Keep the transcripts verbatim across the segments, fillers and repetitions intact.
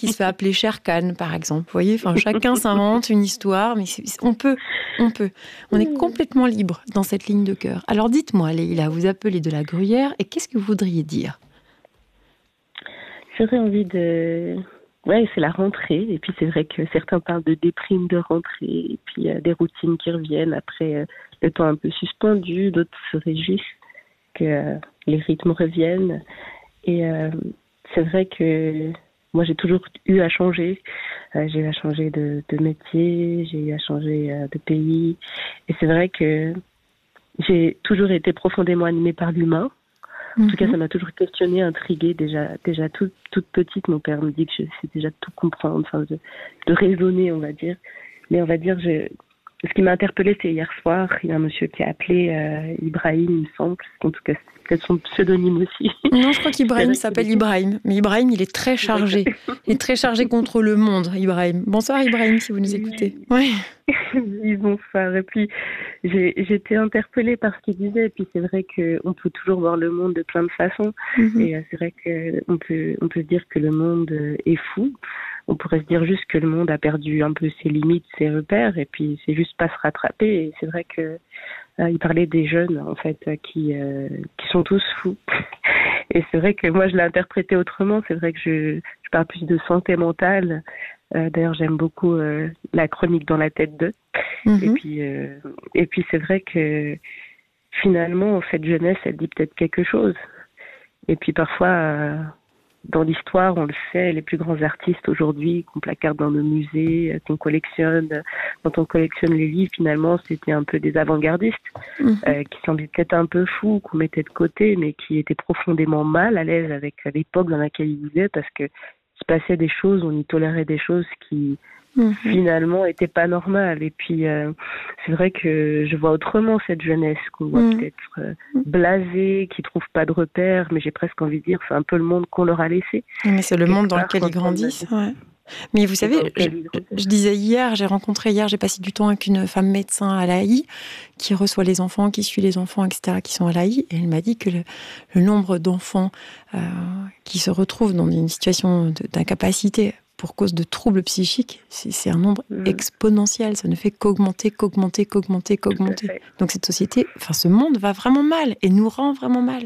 qui se fait appeler Shere-Khan, par exemple. Vous voyez, enfin, chacun s'invente une histoire, mais c'est, on peut, on peut. On est complètement libre dans cette ligne de cœur. Alors dites-moi, Leïla, vous appelez de la Gruyère, et qu'est-ce que vous voudriez dire? J'aurais envie de... Ouais, c'est la rentrée, et puis c'est vrai que certains parlent de déprime de rentrée, et puis euh, des routines qui reviennent après euh, le temps un peu suspendu, d'autres se réjouissent que euh, les rythmes reviennent. Et euh, c'est vrai que moi j'ai toujours eu à changer, euh, j'ai eu à changer de, de métier, j'ai eu à changer euh, de pays, et c'est vrai que j'ai toujours été profondément animée par l'humain. En tout cas, ça m'a toujours questionnée, intriguée. Déjà, déjà toute, toute petite, mon père me dit que je sais déjà tout comprendre, enfin, de, de raisonner, on va dire. Mais on va dire, je, ce qui m'a interpellée, c'est hier soir, il y a un monsieur qui a appelé euh, Ibrahim, il me semble. En tout cas, c'est peut-être son pseudonyme aussi. Non, je crois qu'Ibrahim s'appelle Ibrahim. Mais Ibrahim, il est très chargé. Il est très chargé contre le monde, Ibrahim. Bonsoir, Ibrahim, si vous nous écoutez. Oui. Oui, bonsoir. Et puis, j'ai, j'étais interpellée par ce qu'il disait. Et puis, c'est vrai qu'on peut toujours voir le monde de plein de façons. Mm-hmm. Et euh, c'est vrai qu'on peut, on peut dire que le monde est fou. On pourrait se dire juste que le monde a perdu un peu ses limites, ses repères. Et puis, c'est juste pas se rattraper. Et c'est vrai que euh, il parlait des jeunes, en fait, qui, euh, qui sont tous fous. Et c'est vrai que moi, je l'ai interprété autrement. C'est vrai que je, je parle plus de santé mentale. Euh, d'ailleurs, j'aime beaucoup euh, la chronique dans la tête d'eux. Mm-hmm. Et puis, euh, et puis, c'est vrai que finalement, cette jeunesse, elle dit peut-être quelque chose. Et puis, parfois, euh, dans l'histoire, on le sait, les plus grands artistes aujourd'hui qu'on placarde dans nos musées, qu'on collectionne, quand on collectionne les livres, finalement, c'était un peu des avant-gardistes mmh. euh, qui semblaient peut-être un peu fous, qu'on mettait de côté, mais qui étaient profondément mal à l'aise avec l'époque dans laquelle ils vivaient, parce que il se passait des choses, on y tolérait des choses qui mmh. finalement étaient pas normales. Et puis euh, c'est vrai que je vois autrement cette jeunesse qu'on voit mmh. peut-être euh, blasée, qui trouve pas de repères, mais j'ai presque envie de dire c'est un peu le monde qu'on leur a laissé. Mais c'est le monde dans lequel ils grandissent. Ouais. Mais vous savez, je, je disais hier, j'ai rencontré hier, j'ai passé du temps avec une femme médecin à l'A I qui reçoit les enfants, qui suit les enfants, et cetera, qui sont à l'A I. Et elle m'a dit que le, le nombre d'enfants euh, qui se retrouvent dans une situation de, d'incapacité pour cause de troubles psychiques, c'est, c'est un nombre mmh. exponentiel. Ça ne fait qu'augmenter, qu'augmenter, qu'augmenter, qu'augmenter. Donc cette société, enfin ce monde va vraiment mal et nous rend vraiment mal.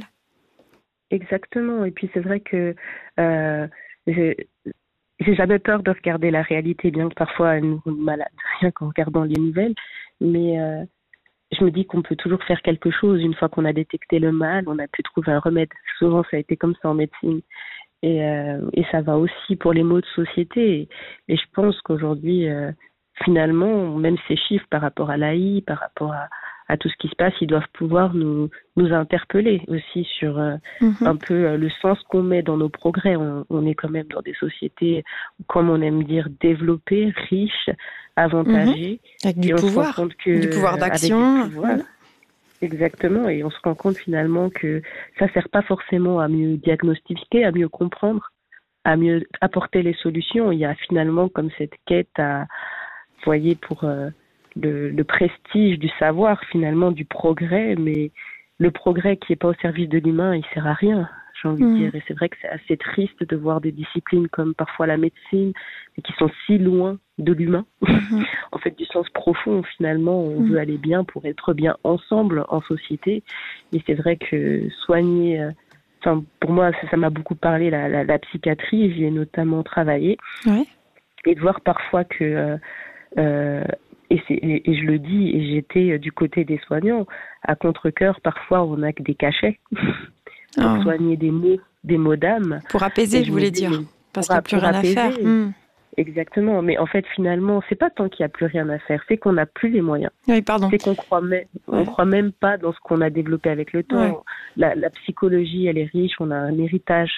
Exactement. Et puis c'est vrai que euh, j'ai... J'ai jamais peur de regarder la réalité, bien que parfois elle nous rend malade, rien qu'en regardant les nouvelles. Mais euh, je me dis qu'on peut toujours faire quelque chose. Une fois qu'on a détecté le mal, on a pu trouver un remède. Souvent, ça a été comme ça en médecine. Et, euh, et ça va aussi pour les maux de société. Et, et je pense qu'aujourd'hui, euh, finalement, même ces chiffres par rapport à l'A I, par rapport à, à tout ce qui se passe, ils doivent pouvoir nous, nous interpeller aussi sur euh, mm-hmm. un peu euh, le sens qu'on met dans nos progrès. On, on est quand même dans des sociétés, comme on aime dire, développées, riches, avantagées. Mm-hmm. Avec du pouvoir, que, du pouvoir d'action. Du pouvoir, mm-hmm. Exactement, et on se rend compte finalement que ça sert pas forcément à mieux diagnostiquer, à mieux comprendre, à mieux apporter les solutions. Il y a finalement comme cette quête à, vous voyez, pour... Euh, Le, le prestige du savoir, finalement, du progrès, mais le progrès qui n'est pas au service de l'humain, il ne sert à rien, j'ai envie mmh. de dire. Et c'est vrai que c'est assez triste de voir des disciplines comme parfois la médecine, qui sont si loin de l'humain, mmh. en fait, du sens profond, finalement, on mmh. veut aller bien pour être bien ensemble en société. Et c'est vrai que soigner... Euh, enfin, pour moi, ça, ça m'a beaucoup parlé, la, la, la psychiatrie, j'y ai notamment travaillé. Ouais. Et de voir parfois que... Euh, euh, Et, c'est, et, et je le dis, et j'étais du côté des soignants, à contre-cœur, parfois on n'a que des cachets pour oh. soigner des maux, des maux d'âme. Pour apaiser, je voulais dire, parce qu'il n'y a plus rien apaiser. à faire. Mm. Exactement, mais en fait finalement, c'est pas tant qu'il n'y a plus rien à faire, c'est qu'on n'a plus les moyens. Oui, pardon. C'est qu'on croit même, on ouais. croit même pas dans ce qu'on a développé avec le temps. Ouais. La, la psychologie, elle est riche, on a un héritage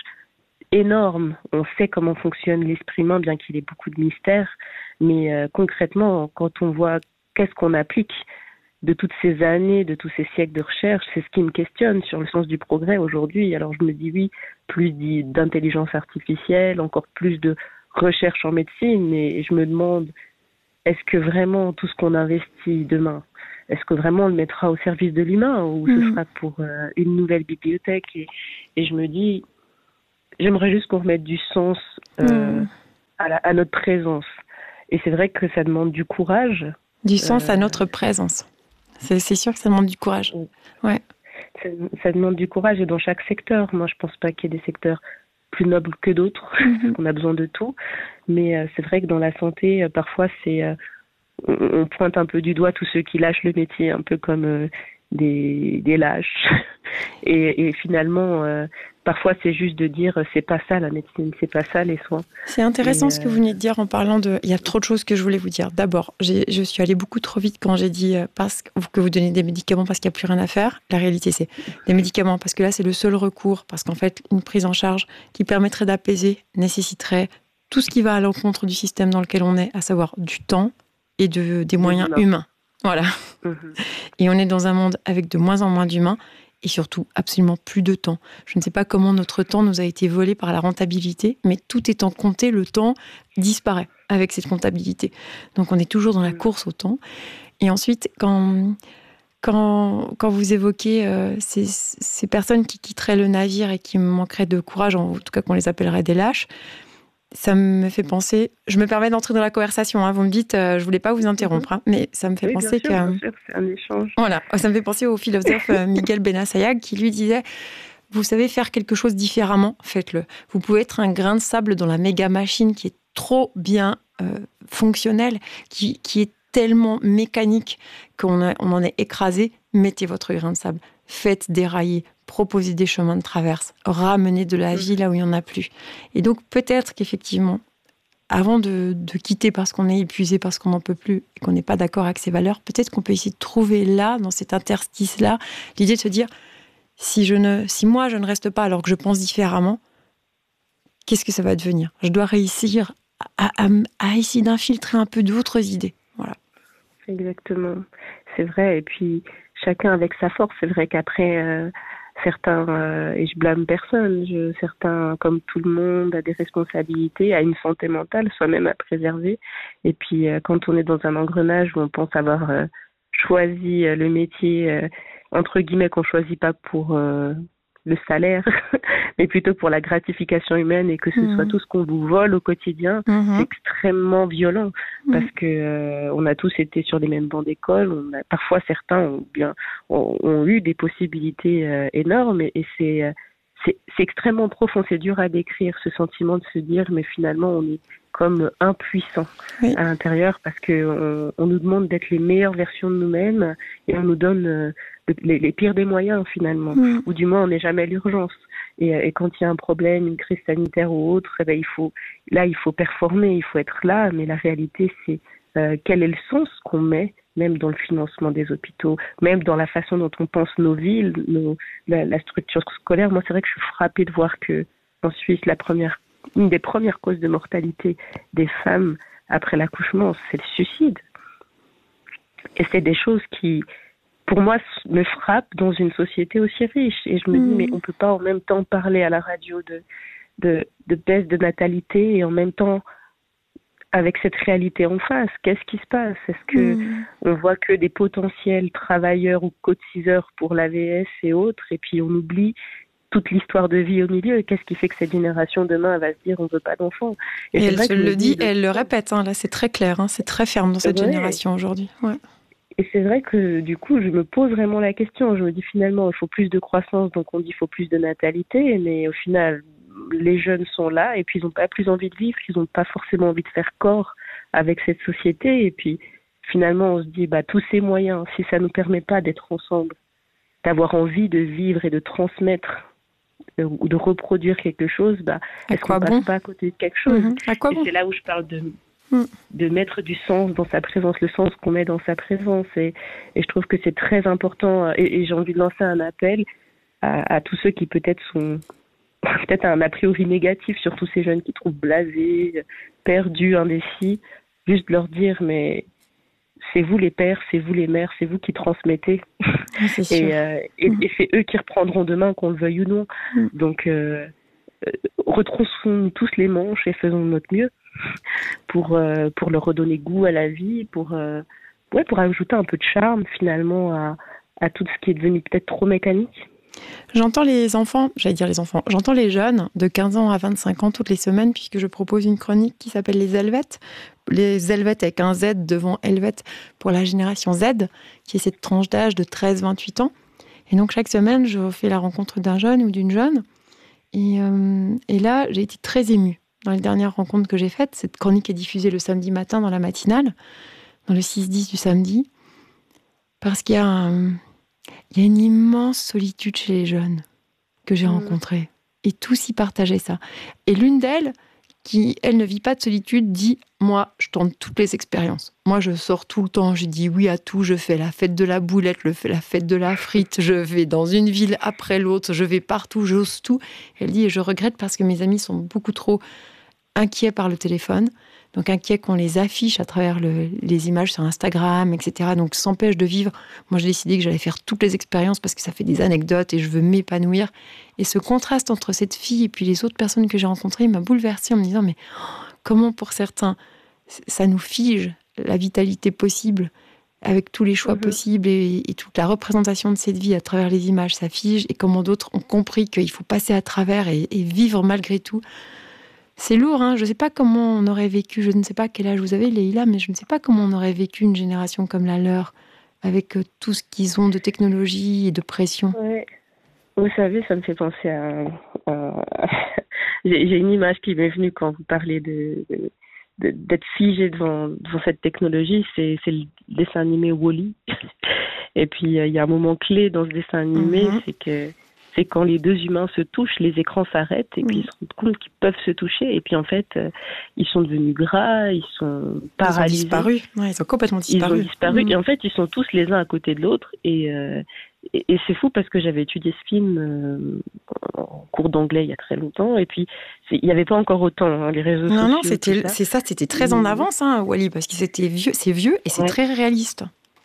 énorme, on sait comment fonctionne l'esprit humain, bien qu'il ait beaucoup de mystères. Mais euh, concrètement, quand on voit qu'est-ce qu'on applique de toutes ces années, de tous ces siècles de recherche, c'est ce qui me questionne sur le sens du progrès aujourd'hui. Alors je me dis oui, plus d'intelligence artificielle, encore plus de recherche en médecine, mais je me demande, est-ce que vraiment tout ce qu'on investit demain, est-ce que vraiment on le mettra au service de l'humain ou mmh. ce sera pour euh, une nouvelle bibliothèque et, et je me dis, j'aimerais juste qu'on remette du sens... Euh, mmh. à, la, à notre présence. Et c'est vrai que ça demande du courage. Du sens euh, à notre présence. C'est, c'est sûr que ça demande du courage. Ouais. Ça, ça demande du courage et dans chaque secteur. Moi, je pense pas qu'il y ait des secteurs plus nobles que d'autres, mm-hmm. parce qu'on a besoin de tout. Mais euh, c'est vrai que dans la santé, euh, parfois, c'est, euh, on, on pointe un peu du doigt tous ceux qui lâchent le métier, un peu comme euh, des, des lâches. Et, et finalement, euh, parfois, c'est juste de dire, c'est pas ça la médecine, c'est pas ça les soins. C'est intéressant et, ce que vous venez de dire en parlant de... Il y a trop de choses que je voulais vous dire. D'abord, j'ai, je suis allée beaucoup trop vite quand j'ai dit euh, parce que vous donnez des médicaments parce qu'il n'y a plus rien à faire. La réalité, c'est des médicaments parce que là, c'est le seul recours. Parce qu'en fait, une prise en charge qui permettrait d'apaiser nécessiterait tout ce qui va à l'encontre du système dans lequel on est, à savoir du temps et de, des moyens humain. humains. Voilà. Mmh. Et on est dans un monde avec de moins en moins d'humains. Et surtout, absolument plus de temps. Je ne sais pas comment notre temps nous a été volé par la rentabilité, mais tout étant compté, le temps disparaît avec cette comptabilité. Donc on est toujours dans la course au temps. Et ensuite, quand, quand, quand vous évoquez euh, ces, ces personnes qui quitteraient le navire et qui manqueraient de courage, en tout cas qu'on les appellerait des lâches, ça me fait penser... Je me permets d'entrer dans la conversation, hein, vous me dites, euh, je ne voulais pas vous interrompre, hein, mais ça me fait oui, penser bien sûr, que... Bien sûr, c'est un échange. Voilà, ça me fait penser au philosophe euh, Miguel Benassayag qui lui disait « Vous savez faire quelque chose différemment, faites-le. Vous pouvez être un grain de sable dans la méga machine qui est trop bien euh, fonctionnelle, qui, qui est tellement mécanique qu'on a, on en est écrasé. Mettez votre grain de sable, faites dérailler, proposez des chemins de traverse, ramenez de la vie là où il n'y en a plus. » Et donc peut-être qu'effectivement, avant de, de quitter parce qu'on est épuisé, parce qu'on n'en peut plus et qu'on n'est pas d'accord avec ses valeurs, peut-être qu'on peut essayer de trouver là, dans cet interstice-là, l'idée de se dire, si, je ne, si moi je ne reste pas alors que je pense différemment, qu'est-ce que ça va devenir ? Je dois réussir à, à, à essayer d'infiltrer un peu d'autres idées. Voilà. Exactement, c'est vrai. Et puis, chacun avec sa force. C'est vrai qu'après... Euh... Certains, euh, et je blâme personne, je, certains, comme tout le monde, a des responsabilités, a une santé mentale, soi-même à préserver. Et puis, euh, quand on est dans un engrenage où on pense avoir euh, choisi euh, le métier, euh, entre guillemets, qu'on choisit pas pour euh, le salaire, mais plutôt pour la gratification humaine et que ce mmh. soit tout ce qu'on vous vole au quotidien, mmh. c'est extrêmement violent mmh. parce que euh, on a tous été sur les mêmes bancs d'école, on a, parfois certains ont bien ont, ont eu des possibilités euh, énormes et, et c'est, euh, c'est c'est extrêmement profond, c'est dur à décrire ce sentiment de se dire mais finalement on est comme impuissant oui. à l'intérieur parce que on, on nous demande d'être les meilleures versions de nous-mêmes et on nous donne euh, Les, les pires des moyens finalement, mmh. ou du moins on n'est jamais à l'urgence. Et, et quand il y a un problème, une crise sanitaire ou autre, eh ben, il faut, là il faut performer, il faut être là, mais la réalité c'est euh, quel est le sens qu'on met, même dans le financement des hôpitaux, même dans la façon dont on pense nos villes, nos, la, la structure scolaire. Moi c'est vrai que je suis frappée de voir que en Suisse, la première, une des premières causes de mortalité des femmes après l'accouchement, c'est le suicide. Et c'est des choses qui pour moi, me frappe dans une société aussi riche. Et je me mmh. dis, mais on ne peut pas en même temps parler à la radio de, de, de baisse de natalité et en même temps, avec cette réalité en face, qu'est-ce qui se passe ? Est-ce que mmh. on voit que des potentiels travailleurs ou cotiseurs pour l'A V S et autres, et puis on oublie toute l'histoire de vie au milieu. Qu'est-ce qui fait que cette génération demain va se dire on ne veut pas d'enfants ? Et, et elle se le dit, et elle le répète. Hein, là, c'est très clair, hein, c'est très ferme dans cette ouais. génération aujourd'hui. Ouais. Et c'est vrai que du coup, je me pose vraiment la question. Je me dis finalement, il faut plus de croissance, donc on dit il faut plus de natalité. Mais au final, les jeunes sont là et puis ils n'ont pas plus envie de vivre, ils n'ont pas forcément envie de faire corps avec cette société. Et puis finalement, on se dit, bah tous ces moyens, si ça ne nous permet pas d'être ensemble, d'avoir envie de vivre et de transmettre euh, ou de reproduire quelque chose, bah est-ce qu'on ne bon passe pas à côté de quelque chose ? mmh. À quoi Et bon c'est là où je parle de de mettre du sens dans sa présence, le sens qu'on met dans sa présence. Et, et je trouve que c'est très important. Et, et j'ai envie de lancer un appel à, à tous ceux qui peut-être sont peut-être un a priori négatif sur tous ces jeunes qui trouvent blasés, perdus, indécis. Juste leur dire, mais c'est vous les pères, c'est vous les mères, c'est vous qui transmettez. C'est sûr. Et, euh, et, mmh. et c'est eux qui reprendront demain, qu'on le veuille ou non. Mmh. Donc, euh, euh, retroussons tous les manches et faisons de notre mieux pour euh, pour leur redonner goût à la vie, pour euh, ouais pour ajouter un peu de charme finalement à à tout ce qui est devenu peut-être trop mécanique. J'entends les enfants, j'allais dire les enfants, j'entends les jeunes de quinze ans à vingt-cinq ans toutes les semaines, puisque je propose une chronique qui s'appelle Les Helvètes. Les Helvètes avec un Z devant Helvète pour la génération Z, qui est cette tranche d'âge de treize à vingt-huit ans. Et donc chaque semaine, je fais la rencontre d'un jeune ou d'une jeune. Et, euh, et là, j'ai été très émue. Dans les dernières rencontres que j'ai faites, cette chronique est diffusée le samedi matin dans la matinale, dans le six dix du samedi, parce qu'il y a, un, il y a une immense solitude chez les jeunes que j'ai mmh. rencontrés. Et tous y partageaient ça. Et l'une d'elles, qui, elle, ne vit pas de solitude, dit « Moi, je tente toutes les expériences. Moi, je sors tout le temps, je dis oui à tout. Je fais la fête de la boulette, je fais la fête de la frite. Je vais dans une ville après l'autre. Je vais partout, j'ose tout. » Elle dit « Et je regrette parce que mes amis sont beaucoup trop inquiets par le téléphone. Donc inquiets qu'on les affiche à travers le, les images sur Instagram, et cetera. Donc s'empêche de vivre. Moi, j'ai décidé que j'allais faire toutes les expériences parce que ça fait des anecdotes et je veux m'épanouir. » Et ce contraste entre cette fille et puis les autres personnes que j'ai rencontrées m'a bouleversée en me disant « Mais oh, comment pour certains, ça nous fige la vitalité possible avec tous les choix mmh. possibles et, et toute la représentation de cette vie à travers les images, ça fige. Et comment d'autres ont compris qu'il faut passer à travers et, et vivre malgré tout. » C'est lourd, hein. Je ne sais pas comment on aurait vécu, je ne sais pas quel âge vous avez, Leïla, mais je ne sais pas comment on aurait vécu une génération comme la leur, avec tout ce qu'ils ont de technologie et de pression. Ouais. Vous savez, ça me fait penser à... à... j'ai, j'ai une image qui m'est venue quand vous parlez de, de, de, d'être figé devant, devant cette technologie, c'est, c'est le dessin animé Wall-E. Et puis, il y a un moment clé dans ce dessin animé, mm-hmm. c'est que c'est quand les deux humains se touchent, les écrans s'arrêtent et puis mmh. ils se rendent compte qu'ils peuvent se toucher. Et puis en fait, euh, ils sont devenus gras, ils sont paralysés. Ils ont disparu, ouais, ils ont complètement disparu. Ils ont disparu. Mmh. Et en fait, ils sont tous les uns à côté de l'autre. Et, euh, et, et c'est fou parce que j'avais étudié ce film euh, en cours d'anglais il y a très longtemps. Et puis, il n'y avait pas encore autant hein, les réseaux non, sociaux. Non, non, c'était, ça. c'est ça, c'était très en avance, hein, Wall-E, parce que c'était vieux, c'est vieux et c'est ouais. très réaliste.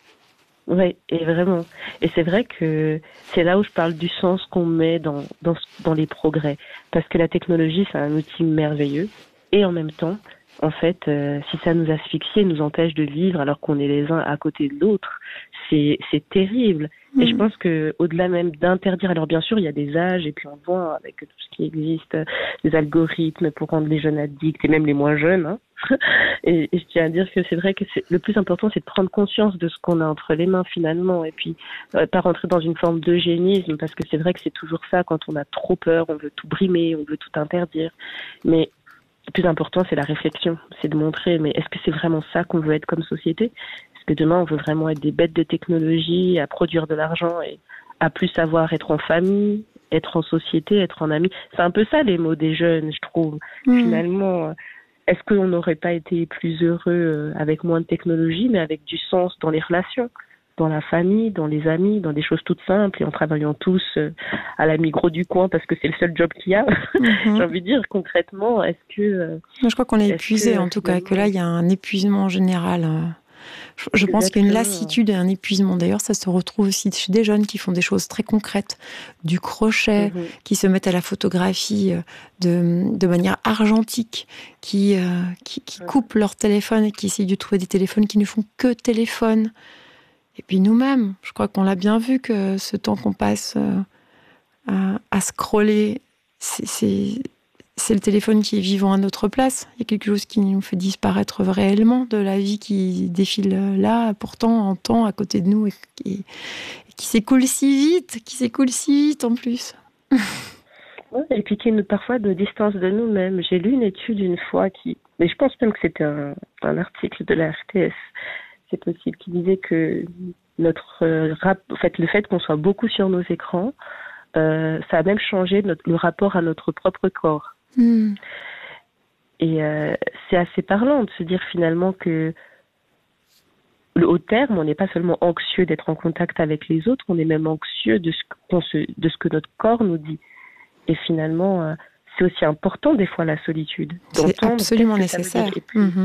Oui, et vraiment. Et c'est vrai que c'est là où je parle du sens qu'on met dans, dans, dans les progrès. Parce que la technologie, c'est un outil merveilleux. Et en même temps, en fait, euh, si ça nous asphyxie et nous empêche de vivre alors qu'on est les uns à côté de l'autre, c'est, c'est terrible. Mmh. Et je pense que au-delà même d'interdire, alors bien sûr, il y a des âges, et puis on voit avec tout ce qui existe, des algorithmes pour rendre les jeunes addicts, et même les moins jeunes, hein. Et, et je tiens à dire que c'est vrai que c'est, le plus important, c'est de prendre conscience de ce qu'on a entre les mains finalement, et puis euh, pas rentrer dans une forme d'eugénisme, parce que c'est vrai que c'est toujours ça, quand on a trop peur, on veut tout brimer, on veut tout interdire. Mais le plus important, c'est la réflexion, c'est de montrer, mais est-ce que c'est vraiment ça qu'on veut être comme société ? Est-ce que demain, on veut vraiment être des bêtes de technologie, à produire de l'argent et à plus savoir être en famille, être en société, être en amis ? C'est un peu ça les mots des jeunes, je trouve. Mmh. Finalement, est-ce qu'on n'aurait pas été plus heureux avec moins de technologie, mais avec du sens dans les relations, dans la famille, dans les amis, dans des choses toutes simples et en travaillant tous à la Migros du coin parce que c'est le seul job qu'il y a. Mmh. J'ai envie de dire concrètement, est-ce que... Moi, je crois qu'on est épuisé, que, en tout cas, que là, il y a un épuisement général. Je, je pense qu'il y a une lassitude et un épuisement. D'ailleurs, ça se retrouve aussi chez des jeunes qui font des choses très concrètes, du crochet, mmh. qui se mettent à la photographie de, de manière argentique, qui, euh, qui, qui mmh. coupent leur téléphone et qui essayent de trouver des téléphones qui ne font que téléphone. Et puis nous-mêmes, je crois qu'on l'a bien vu que ce temps qu'on passe à, à scroller, c'est, c'est, c'est le téléphone qui est vivant à notre place. Il y a quelque chose qui nous fait disparaître réellement de la vie qui défile là, pourtant en temps à côté de nous et, et, et qui s'écoule si vite, qui s'écoule si vite en plus. Ouais, et puis qui nous parfois de distance de nous-mêmes. J'ai lu une étude une fois qui, mais je pense même que c'était un, un article de la R T S. C'est possible, qui disait que notre euh, rap, en fait, le fait qu'on soit beaucoup sur nos écrans, euh, ça a même changé notre, le rapport à notre propre corps. Mmh. Et euh, c'est assez parlant de se dire finalement que le haut terme, on n'est pas seulement anxieux d'être en contact avec les autres, on est même anxieux de ce, qu'on se, de ce que notre corps nous dit. Et finalement, euh, c'est aussi important des fois la solitude. C'est absolument nécessaire. Et puis, mmh.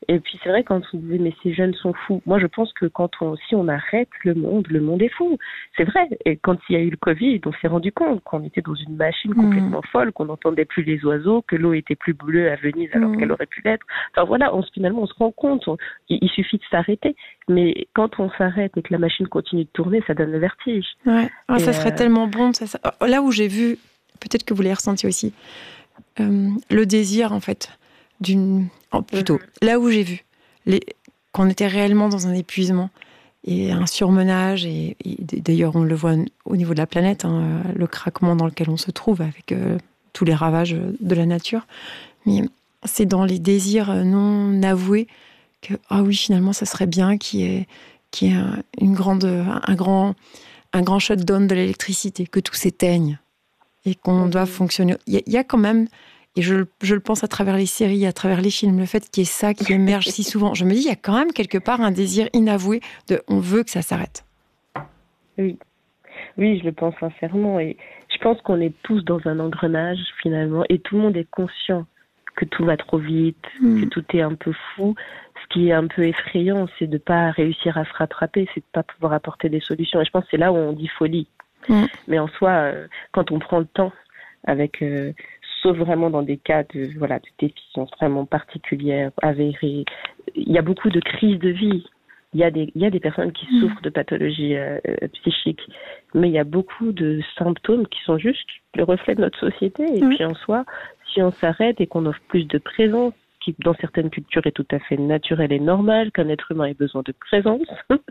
Et puis c'est vrai quand on disait mais ces jeunes sont fous. Moi je pense que quand on, si on arrête le monde, le monde est fou. C'est vrai. Et quand il y a eu le Covid, on s'est rendu compte qu'on était dans une machine complètement mmh. folle, qu'on n'entendait plus les oiseaux, que l'eau était plus bleue à Venise alors mmh. qu'elle aurait pu l'être. Enfin voilà, on, finalement on se rend compte. On, il, il suffit de s'arrêter. Mais quand on s'arrête et que la machine continue de tourner, ça donne le vertige. Ouais. Ah, ça serait euh... tellement bon. Ça, ça... Là où j'ai vu, peut-être que vous l'avez ressenti aussi, euh, le désir en fait d'une. Oh, plutôt, mmh. là où j'ai vu les... qu'on était réellement dans un épuisement et un surmenage, et, et d'ailleurs on le voit au niveau de la planète, hein, le craquement dans lequel on se trouve avec euh, tous les ravages de la nature. Mais c'est dans les désirs non avoués que, ah oui, finalement, ça serait bien qu'il y ait, qu'il y ait un, une grande, un, grand, un grand shutdown de l'électricité, que tout s'éteigne et qu'on mmh. doit fonctionner. Il y, a, il y a quand même... Et je, je le pense à travers les séries, à travers les films, le fait qu'il y ait ça qui émerge si souvent. Je me dis, il y a quand même quelque part un désir inavoué de on veut que ça s'arrête. Oui, oui, je le pense sincèrement. Et je pense qu'on est tous dans un engrenage finalement. Et tout le monde est conscient que tout va trop vite, mmh. que tout est un peu fou. Ce qui est un peu effrayant, c'est de ne pas réussir à se rattraper, c'est de ne pas pouvoir apporter des solutions. Et je pense que c'est là où on dit folie. Mmh. Mais en soi, euh, quand on prend le temps avec... Euh, sauf vraiment dans des cas de, voilà, de déficience vraiment particulière, avérée. Il y a beaucoup de crises de vie. Il y a des, il y a des personnes qui mmh. souffrent de pathologies euh, psychiques, mais il y a beaucoup de symptômes qui sont juste le reflet de notre société. Et mmh. puis en soi, si on s'arrête et qu'on offre plus de présence, qui dans certaines cultures est tout à fait naturel et normal, qu'un être humain ait besoin de présence,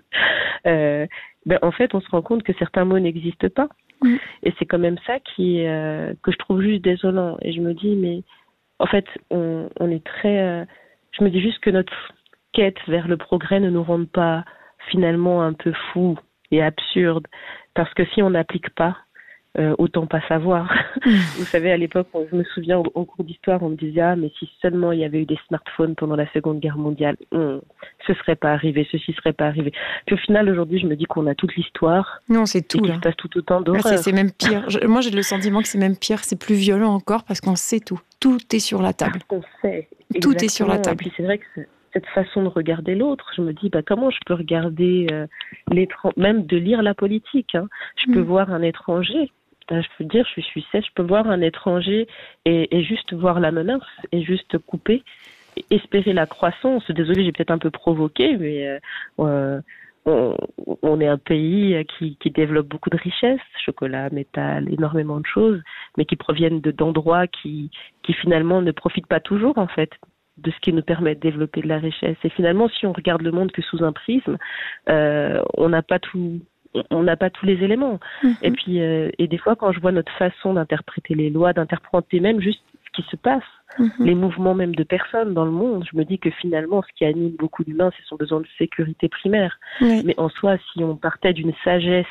euh, ben en fait, on se rend compte que certains mots n'existent pas. Mmh. Et c'est quand même ça qui euh, que je trouve juste désolant. Et je me dis, mais en fait, on, on est très... Euh, je me dis juste que notre quête vers le progrès ne nous rende pas finalement un peu fous et absurdes. Parce que si on n'applique pas, euh, autant pas savoir. Mmh. Vous savez, à l'époque, on, je me souviens, au, au cours d'histoire, on me disait, ah, mais si seulement il y avait eu des smartphones pendant la Seconde Guerre mondiale, hum, ce serait pas arrivé, ceci serait pas arrivé. Puis au final, aujourd'hui, je me dis qu'on a toute l'histoire. Non, c'est tout, et là. qu'il se passe tout autant d'horreur. C'est, c'est même pire. Je, moi, j'ai le sentiment que c'est même pire, c'est plus violent encore, parce qu'on sait tout. Tout est sur la table. Parce qu'on sait. Tout est sur la table. Et puis c'est vrai que c'est... cette façon de regarder l'autre, je me dis, bah, comment je peux regarder euh, l'étranger, même de lire la politique, hein. Je mmh. peux voir un étranger, ben, je peux dire, je suis suissesse, je peux voir un étranger et, et juste voir la menace et juste couper, et espérer la croissance. Désolée, j'ai peut-être un peu provoqué, mais euh, euh, on, on est un pays qui, qui développe beaucoup de richesses, chocolat, métal, énormément de choses, mais qui proviennent de, d'endroits qui, qui finalement ne profitent pas toujours, en fait, de ce qui nous permet de développer de la richesse. Et finalement, si on regarde le monde que sous un prisme, euh, on n'a pas tout, on n'a pas tous les éléments. Mm-hmm. Et puis, euh, et des fois, quand je vois notre façon d'interpréter les lois, d'interpréter même juste ce qui se passe, mm-hmm. les mouvements même de personnes dans le monde, je me dis que finalement, ce qui anime beaucoup d'humains, c'est son besoin de sécurité primaire. Oui. Mais en soi, si on partait d'une sagesse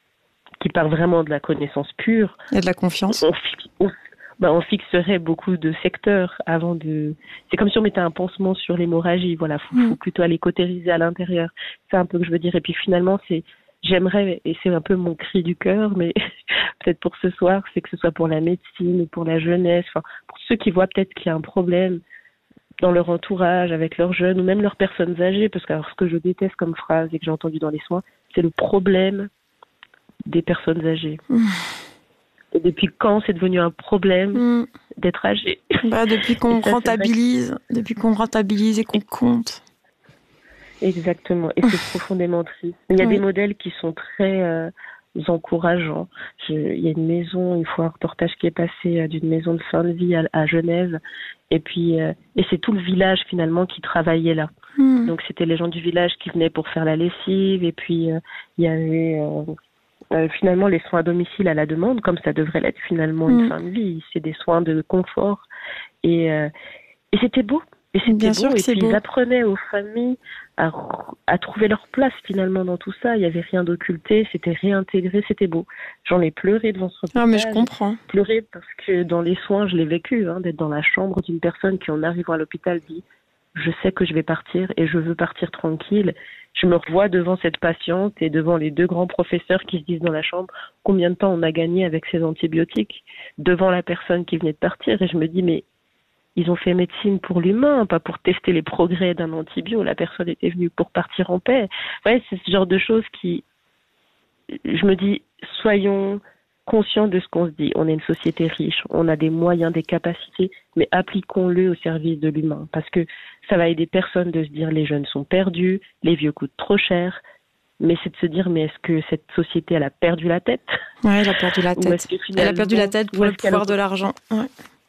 qui part vraiment de la connaissance pure, et de la confiance, on, on, ben, on fixerait beaucoup de secteurs avant de... C'est comme si on mettait un pansement sur l'hémorragie. Voilà, faut, mm. faut plutôt aller cautériser à l'intérieur. C'est un peu que je veux dire. Et puis finalement, c'est... J'aimerais, et c'est un peu mon cri du cœur, mais peut-être pour ce soir, c'est que ce soit pour la médecine ou pour la jeunesse, enfin, pour ceux qui voient peut-être qu'il y a un problème dans leur entourage, avec leurs jeunes ou même leurs personnes âgées, parce que alors, ce que je déteste comme phrase et que j'ai entendu dans les soins, c'est le problème des personnes âgées. Mmh. Et depuis quand c'est devenu un problème mmh. d'être âgé? Bah, depuis qu'on ça, rentabilise, depuis qu'on rentabilise et qu'on compte. Exactement, et c'est profondément triste. Il y a oui. des modèles qui sont très euh, encourageants. Je, il y a une maison, une fois un reportage qui est passé euh, d'une maison de fin de vie à, à Genève, et puis euh, et c'est tout le village finalement qui travaillait là. Mm. Donc c'était les gens du village qui venaient pour faire la lessive, et puis euh, il y avait euh, euh, finalement les soins à domicile à la demande, comme ça devrait l'être finalement mm. une fin de vie. C'est des soins de confort, et euh, et c'était beau. Et c'était Bien beau, sûr que et c'est puis beau. Ils apprenaient aux familles à, à trouver leur place finalement dans tout ça. Il n'y avait rien d'occulté, c'était réintégré, c'était beau. J'en ai pleuré devant ce reportage. Ah mais je comprends. Pleuré parce que dans les soins, je l'ai vécu, hein, d'être dans la chambre d'une personne qui en arrivant à l'hôpital dit « Je sais que je vais partir et je veux partir tranquille ». Je me revois devant cette patiente et devant les deux grands professeurs qui se disent dans la chambre combien de temps on a gagné avec ces antibiotiques, devant la personne qui venait de partir, et je me dis mais ils ont fait médecine pour l'humain, pas pour tester les progrès d'un antibio. La personne était venue pour partir en paix. Ouais, c'est ce genre de choses qui, je me dis, soyons conscients de ce qu'on se dit. On est une société riche, on a des moyens, des capacités, mais appliquons-le au service de l'humain. Parce que ça va aider personne de se dire les jeunes sont perdus, les vieux coûtent trop cher. Mais c'est de se dire, mais est-ce que cette société, elle a perdu la tête? Oui, elle a perdu la tête. Elle a perdu la tête pour le pouvoir de l'argent. Ouais.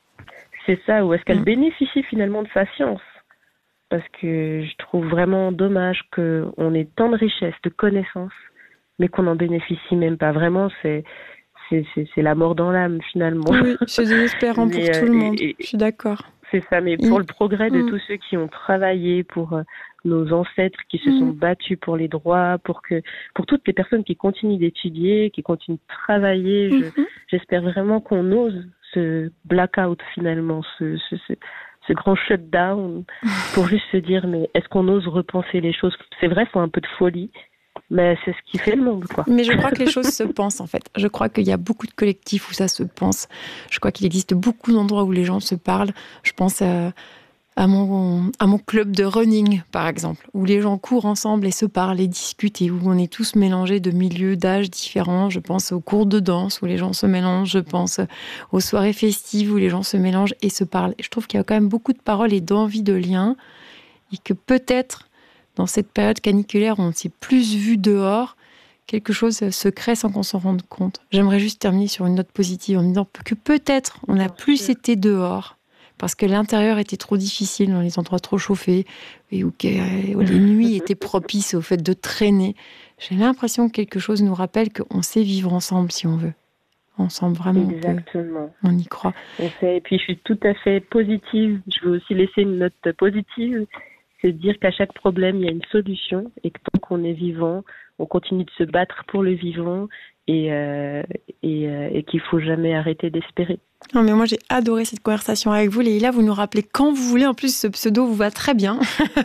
C'est ça, ou est-ce qu'elle mmh. bénéficie finalement de sa science? Parce que je trouve vraiment dommage qu'on ait tant de richesses, de connaissances, mais qu'on n'en bénéficie même pas. Vraiment, c'est, c'est, c'est, c'est la mort dans l'âme finalement. Oui, c'est désespérant pour tout le monde, et, et, je suis d'accord. C'est ça, mais pour mmh. le progrès de mmh. tous ceux qui ont travaillé, pour euh, nos ancêtres qui se mmh. sont battus pour les droits, pour que pour toutes les personnes qui continuent d'étudier, qui continuent de travailler, je, mmh. j'espère vraiment qu'on ose ce blackout finalement, ce, ce, ce, ce grand shutdown, pour juste se dire, mais est-ce qu'on ose repenser les choses? C'est vrai, il faut un peu de folie, mais c'est ce qui fait le monde, quoi. Mais je crois que les choses se pensent, en fait. Je crois qu'il y a beaucoup de collectifs où ça se pense. Je crois qu'il existe beaucoup d'endroits où les gens se parlent. Je pense à, à, mon, à mon club de running, par exemple, où les gens courent ensemble et se parlent et discutent, et où on est tous mélangés de milieux, d'âges différents. Je pense aux cours de danse où les gens se mélangent. Je pense aux soirées festives où les gens se mélangent et se parlent. Et je trouve qu'il y a quand même beaucoup de paroles et d'envie de lien, et que peut-être, dans cette période caniculaire où on s'est plus vu dehors, quelque chose se crée sans qu'on s'en rende compte. J'aimerais juste terminer sur une note positive en me disant que peut-être on a plus été dehors parce que l'intérieur était trop difficile dans les endroits trop chauffés et où, où les nuits étaient propices au fait de traîner. J'ai l'impression que quelque chose nous rappelle qu'on sait vivre ensemble si on veut. Ensemble, vraiment. Exactement. On, on y croit. On sait, et puis je suis tout à fait positive. Je veux aussi laisser une note positive. C'est de dire qu'à chaque problème, il y a une solution et que tant qu'on est vivant, on continue de se battre pour le vivant et, euh, et, euh, et qu'il ne faut jamais arrêter d'espérer. Non, mais moi, j'ai adoré cette conversation avec vous, Leïla. Vous nous rappelez quand vous voulez. En plus, ce pseudo vous va très bien.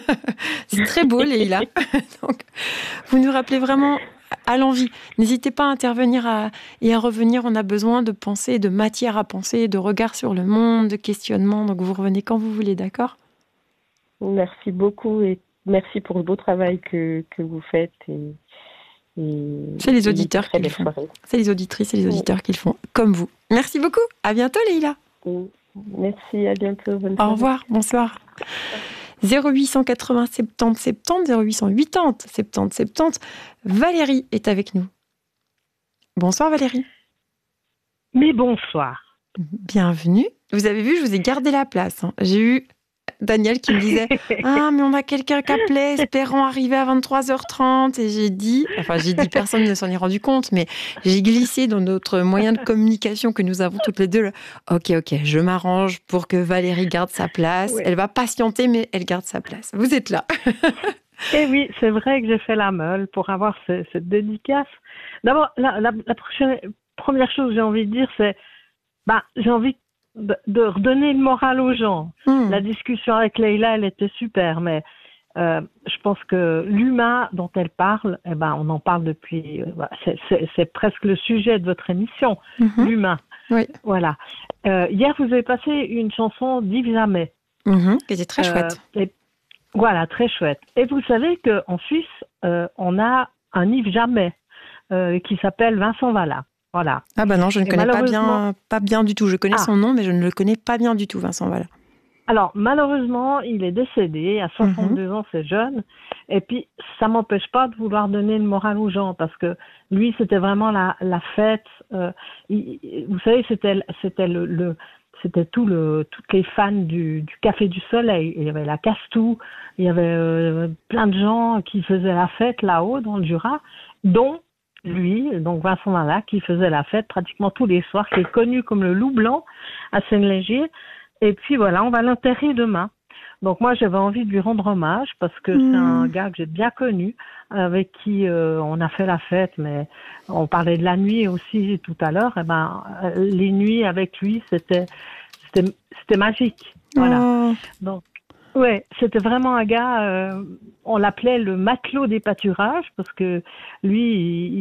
C'est très beau, Leïla. Donc, vous nous rappelez vraiment à l'envie. N'hésitez pas à intervenir à, et à revenir. On a besoin de pensée, de matière à penser, de regard sur le monde, de questionnement. Donc, vous revenez quand vous voulez, d'accord ? Merci beaucoup et merci pour le beau travail que, que vous faites. Et, et c'est les auditeurs qui le font. C'est les auditrices et les auditeurs oui. qui le font, comme vous. Merci beaucoup. À bientôt, Leïla. Merci, à bientôt. Bonne Au soirée. Revoir, bonsoir. zéro huit cent quatre-vingts soixante-dix soixante-dix, zéro huit cent quatre-vingts soixante-dix soixante-dix. Valérie est avec nous. Bonsoir, Valérie. Mais bonsoir. Bienvenue. Vous avez vu, je vous ai gardé la place. Hein. J'ai eu Daniel qui me disait « Ah, mais on a quelqu'un qui appelait, espérant arriver à vingt-trois heures trente. » Et j'ai dit, enfin j'ai dit, personne ne s'en est rendu compte, mais j'ai glissé dans notre moyen de communication que nous avons toutes les deux. « Ok, ok, je m'arrange pour que Valérie garde sa place. Oui. Elle va patienter, mais elle garde sa place. » Vous êtes là. Et oui, c'est vrai que j'ai fait la meule pour avoir ce, cette dédicace. D'abord, la, la, la prochaine, première chose que j'ai envie de dire, c'est bah, j'ai envie de, de redonner le moral aux gens. Mmh. La discussion avec Leïla, elle était super, mais euh, je pense que l'humain dont elle parle, eh ben, on en parle depuis... Euh, c'est, c'est, c'est presque le sujet de votre émission, mmh. l'humain. Oui. Voilà. Euh, hier, vous avez passé une chanson d'Yves Jamais. Mmh, qui était très euh, chouette. Et, voilà, très chouette. Et vous savez qu'en Suisse, euh, on a un Yves Jamais euh, qui s'appelle Vincent Vallat. Voilà. Ah bah non, je ne et connais pas bien, pas bien du tout. Je connais ah. son nom, mais je ne le connais pas bien du tout, Vincent Vallat. Alors, malheureusement, il est décédé à soixante-deux mmh. ans, c'est jeune. Et puis, ça m'empêche pas de vouloir donner le moral aux gens, parce que lui, c'était vraiment la, la fête. Euh, il, vous savez, c'était, c'était le, le c'était tout le, toutes les fans du, du Café du Soleil. Il y avait la Castou, il y avait euh, plein de gens qui faisaient la fête là-haut, dans le Jura, dont lui, donc Vincent Vallat, qui faisait la fête pratiquement tous les soirs, qui est connu comme le loup blanc à Saint-Léger. Et puis voilà, on va l'enterrer demain. Donc moi, j'avais envie de lui rendre hommage parce que mmh. c'est un gars que j'ai bien connu, avec qui euh, on a fait la fête, mais on parlait de la nuit aussi tout à l'heure. Et ben, les nuits avec lui, c'était c'était, c'était magique. Voilà. Oh. Donc ouais, c'était vraiment un gars. Euh, on l'appelait le matelot des pâturages parce que lui,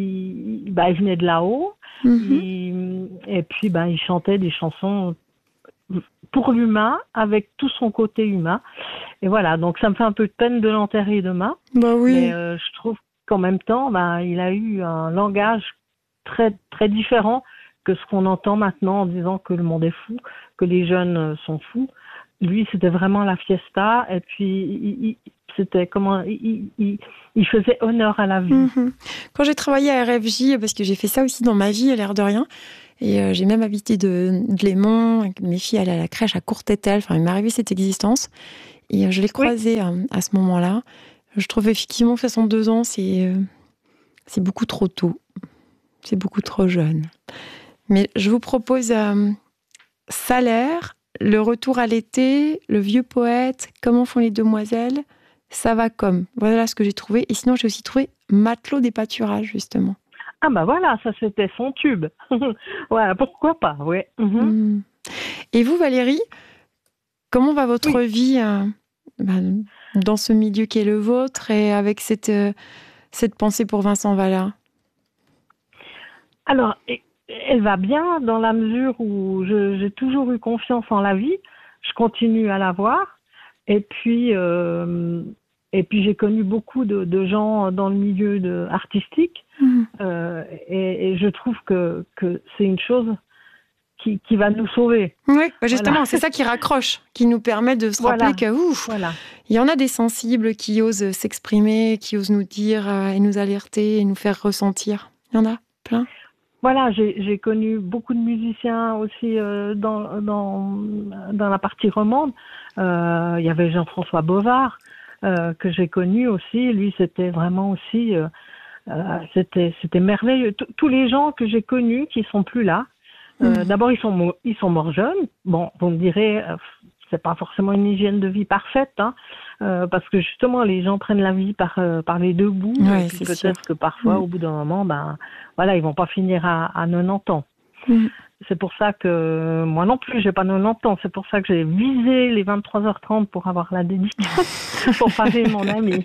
il, il, bah, il venait de là-haut, mmh. il, et puis bah, il chantait des chansons pour l'humain, avec tout son côté humain. Et voilà, donc ça me fait un peu de peine de l'enterrer demain. Bah oui. Mais euh, je trouve qu'en même temps, bah, il a eu un langage très, très différent que ce qu'on entend maintenant en disant que le monde est fou, que les jeunes sont fous. Lui, c'était vraiment la fiesta, et puis il, il, c'était comment il, il, il faisait honneur à la vie. Mmh. Quand j'ai travaillé à R F J, parce que j'ai fait ça aussi dans ma vie, à l'air de rien, et euh, j'ai même habité de, de Lémont, mes filles allaient à la crèche à Courtétel, enfin il m'est arrivé cette existence, et euh, je l'ai croisé oui. à, à ce moment-là. Je trouve effectivement que soixante-deux ans, c'est, euh, c'est beaucoup trop tôt, c'est beaucoup trop jeune. Mais je vous propose euh, Salaire, Le retour à l'été, Le vieux poète, Comment font les demoiselles, Ça va comme. Voilà ce que j'ai trouvé. Et sinon, j'ai aussi trouvé Matelot des pâturages, justement. Ah bah voilà, ça c'était son tube. Voilà, pourquoi pas, oui. Mm-hmm. Mmh. Et vous, Valérie, comment va votre oui. vie euh, bah, dans ce milieu qui est le vôtre et avec cette, euh, cette pensée pour Vincent Vallat? Alors, elle va bien dans la mesure où je, j'ai toujours eu confiance en la vie. Je continue à l'avoir. Et puis, euh, et puis j'ai connu beaucoup de, de gens dans le milieu de, artistique. Mmh. Euh, et, et je trouve que, que c'est une chose qui, qui va nous sauver. Oui, bah justement, voilà. C'est ça qui raccroche, qui nous permet de se rappeler voilà. que ouf, voilà. Il y en a des sensibles qui osent s'exprimer, qui osent nous dire euh, et nous alerter et nous faire ressentir. Il y en a plein. Voilà, j'ai, j'ai connu beaucoup de musiciens aussi euh, dans, dans, dans la partie romande. Euh, il y avait Jean-François Bovard euh, que j'ai connu aussi. Lui, c'était vraiment aussi, euh, euh, c'était, c'était merveilleux. T- tous les gens que j'ai connus qui sont plus là. Euh, mmh. D'abord, ils sont mo- ils sont morts jeunes. Bon, vous me direz, euh, c'est pas forcément une hygiène de vie parfaite, hein, euh, parce que justement, les gens prennent la vie par euh, par les deux bouts. Ouais, et puis peut-être sûr. que parfois, mmh. au bout d'un moment, ben voilà, ils vont pas finir à, à quatre-vingt-dix ans. Mmh. C'est pour ça que moi non plus, j'ai pas quatre-vingt-dix ans. C'est pour ça que j'ai visé les vingt-trois heures trente pour avoir la dédicace pour parer mon ami.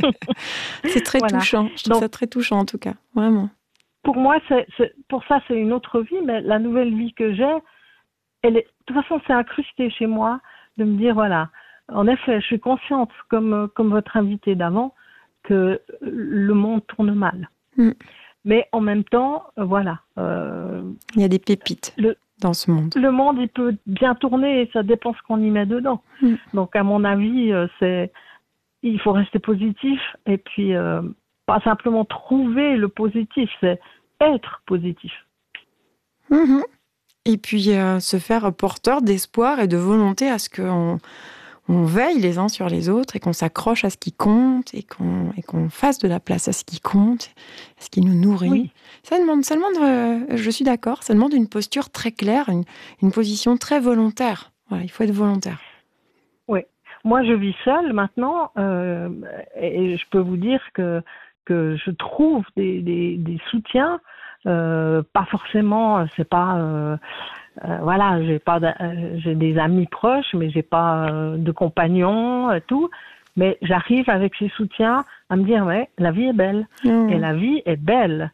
C'est très voilà. touchant. Je trouve Donc, ça très touchant en tout cas, vraiment. Pour moi, c'est, c'est, pour ça, c'est une autre vie, mais la nouvelle vie que j'ai, elle est, de toute façon, c'est incrusté chez moi de me dire, voilà, en effet, je suis consciente, comme, comme votre invité d'avant, que le monde tourne mal. Mm. Mais en même temps, voilà. Euh, il y a des pépites le, dans ce monde. Le monde, il peut bien tourner et ça dépend ce qu'on y met dedans. Mm. Donc, à mon avis, c'est, il faut rester positif et puis, euh, pas simplement trouver le positif, c'est être positif. Mmh. Et puis euh, se faire porteur d'espoir et de volonté à ce qu'on on veille les uns sur les autres et qu'on s'accroche à ce qui compte et qu'on, et qu'on fasse de la place à ce qui compte, à ce qui nous nourrit. Oui. Ça demande, ça demande euh, je suis d'accord, ça demande une posture très claire, une, une position très volontaire. Voilà, il faut être volontaire. Oui. Moi, je vis seule maintenant euh, et je peux vous dire que que je trouve des, des, des soutiens, euh, pas forcément, c'est pas, euh, euh, voilà, j'ai pas, euh, j'ai des amis proches, mais j'ai pas euh, de compagnons, euh, tout, mais j'arrive avec ces soutiens à me dire, ouais, la vie est belle, mmh. et la vie est belle.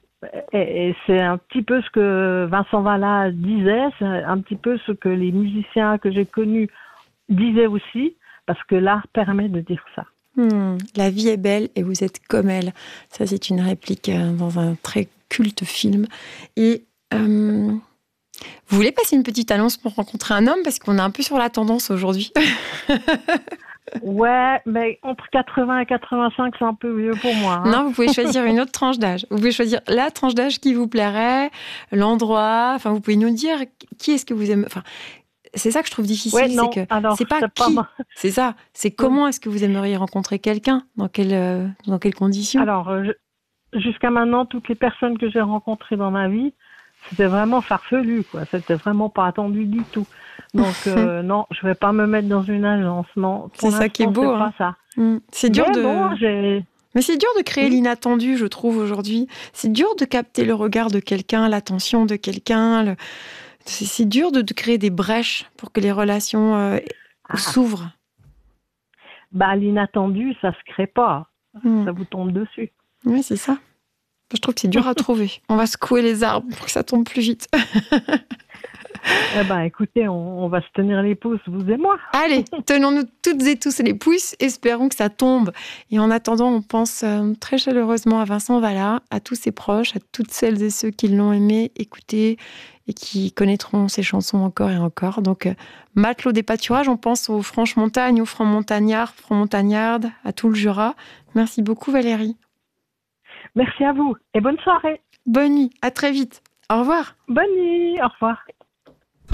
Et, et c'est un petit peu ce que Vincent Vallat disait, c'est un petit peu ce que les musiciens que j'ai connus disaient aussi, parce que l'art permet de dire ça. Mmh, la vie est belle et vous êtes comme elle. Ça, c'est une réplique dans un très culte film. Et euh, vous voulez passer une petite annonce pour rencontrer un homme? Parce qu'on est un peu sur la tendance aujourd'hui. Ouais, mais entre quatre-vingts et quatre-vingt-cinq, c'est un peu vieux pour moi. Hein. Non, vous pouvez choisir une autre tranche d'âge. Vous pouvez choisir la tranche d'âge qui vous plairait, l'endroit. Enfin, vous pouvez nous dire qui est-ce que vous aimez. Enfin, c'est ça que je trouve difficile, ouais, non, c'est que alors, c'est pas c'est qui, pas... c'est ça, c'est comment est-ce que vous aimeriez rencontrer quelqu'un, dans quelles euh, dans quelles conditions. Alors, euh, je, jusqu'à maintenant, toutes les personnes que j'ai rencontrées dans ma vie, c'était vraiment farfelu, quoi. C'était vraiment pas attendu du tout. Donc euh, non, je vais pas me mettre dans une agence, non. Pour c'est ça qui est beau, c'est hein. pas ça. Mmh. C'est dur Mais de. Bon, j'ai... Mais c'est dur de créer oui. l'inattendu, je trouve aujourd'hui. C'est dur de capter le regard de quelqu'un, l'attention de quelqu'un. Le... C'est, c'est dur de, de créer des brèches pour que les relations euh, ah. s'ouvrent. Bah, l'inattendu, ça se crée pas. Mmh. Ça vous tombe dessus. Oui, c'est ça. Je trouve que c'est dur à trouver. On va secouer les arbres pour que ça tombe plus vite. Eh ben, écoutez, on, on va se tenir les pouces, vous et moi. Allez, tenons-nous toutes et tous les pouces. Espérons que ça tombe. Et en attendant, on pense euh, très chaleureusement à Vincent Vallat, à tous ses proches, à toutes celles et ceux qui l'ont aimé, écouté et qui connaîtront ses chansons encore et encore. Donc, euh, matelot des pâturages, on pense aux Franches-Montagnes, aux Francs-Montagnards, Francs-Montagnardes, à tout le Jura. Merci beaucoup, Valérie. Merci à vous et bonne soirée. Bonne nuit, à très vite. Au revoir. Bonne nuit, au revoir.